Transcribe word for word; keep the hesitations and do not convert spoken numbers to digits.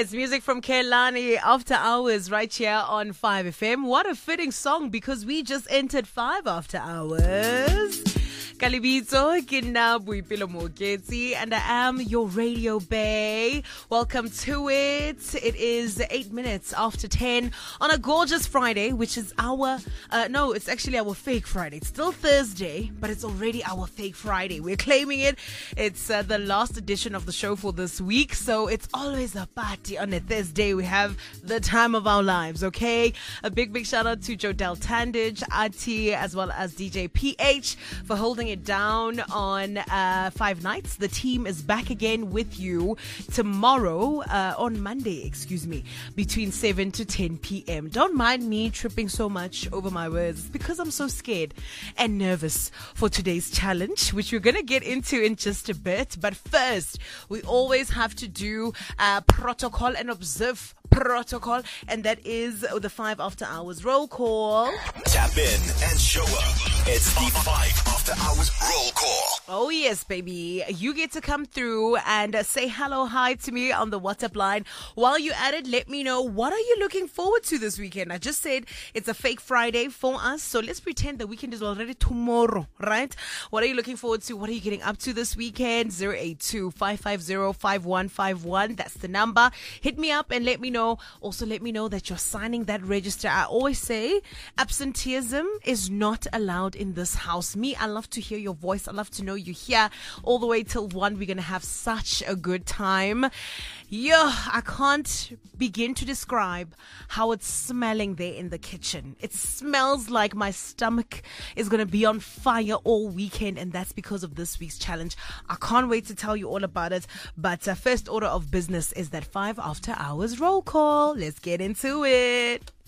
It's music from Kehlani after hours right here on five F M. What a fitting song because we just entered five after hours. Kalibito, ke nna Boipelo Moketsi, and I am your radio bae. Welcome to it. It is eight minutes after ten on a gorgeous Friday, which is our, uh, no, it's actually our fake Friday. It's still Thursday, but it's already our fake Friday. We're claiming it. It's uh, the last edition of the show for this week, so it's always a party on a Thursday. We have the time of our lives, okay? A big, big shout out to Jodel Tandage, Ati, as well as D J P H for holding it down on uh, Five Nights. The team is back again with you tomorrow, uh, on Monday, excuse me, between seven to ten p.m. Don't mind me tripping so much over my words. It's because I'm so scared and nervous for today's challenge, which we're going to get into in just a bit. But first, we always have to do uh, protocol and observe protocol, and that is the five after hours roll call. Tap in and show up. It's the five after hours roll call. Oh yes, baby. You get to come through and uh, say hello, hi to me on the WhatsApp line. While you're at it, let me know, what are you looking forward to this weekend? I just said it's a fake Friday for us, so let's pretend the weekend is already tomorrow, right? What are you looking forward to? What are you getting up to this weekend? zero eight two, five five zero, five one five one. That's the number. Hit me up and let me know. Also, let me know that you're signing that register. I always say absenteeism is not allowed in this house. Me, I love to hear your voice. I love to know you here all the way till one. We're going to have such a good time. Yeah, I can't begin to describe how it's smelling there in the kitchen. It smells like my stomach is going to be on fire all weekend, and that's because of this week's challenge. I can't wait to tell you all about it. But uh, first order of business is that five after hours roll call. Let's get into it.